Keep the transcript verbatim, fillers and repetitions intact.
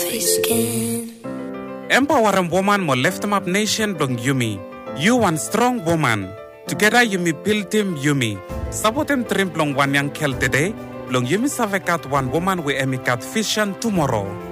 my skin. Empower woman mo lift up nation dong Yumi. You one strong woman. Together Yumi build him Yumi. Support him trim long one young kel today. Long Yumi savekat one woman we emikat fission tomorrow.